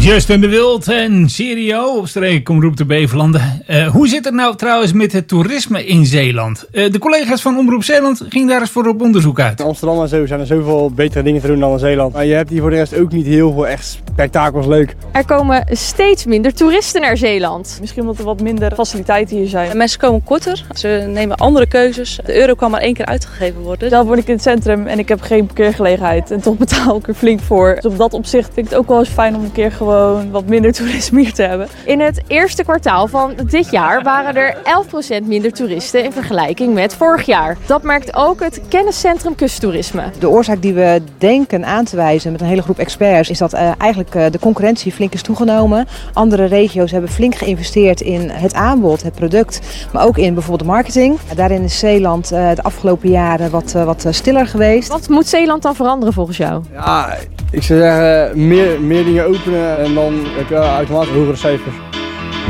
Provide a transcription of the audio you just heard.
Justin de Wild en Serio op streek Omroep de Beverlanden. Hoe zit het nou trouwens met het toerisme in Zeeland? De collega's van Omroep Zeeland gingen daar eens voor op onderzoek uit. In Amsterdam en zo zijn er zoveel betere dingen te doen dan in Zeeland. Maar je hebt hier voor de rest ook niet heel veel echt spektakels leuk. Er komen steeds minder toeristen naar Zeeland. Misschien omdat er wat minder faciliteiten hier zijn. En mensen komen korter, ze nemen andere keuzes. De euro kan maar 1 keer uitgegeven worden. Zelf woon ik in het centrum en ik heb geen parkeergelegenheid. En toch betaal ik er flink voor. Dus op dat opzicht vind ik het ook wel eens fijn om een keer gewoon wat minder toerisme hier te hebben. In het eerste kwartaal van dit jaar waren er 11% minder toeristen in vergelijking met vorig jaar. Dat merkt ook het kenniscentrum Kusttoerisme. De oorzaak die we denken aan te wijzen met een hele groep experts is dat eigenlijk de concurrentie flink is toegenomen. Andere regio's hebben flink geïnvesteerd in het aanbod, het product, maar ook in bijvoorbeeld de marketing. Daarin is Zeeland de afgelopen jaren wat stiller geweest. Wat moet Zeeland dan veranderen volgens jou? Ja, ik zou zeggen meer dingen openen en dan heb je automatisch hogere cijfers.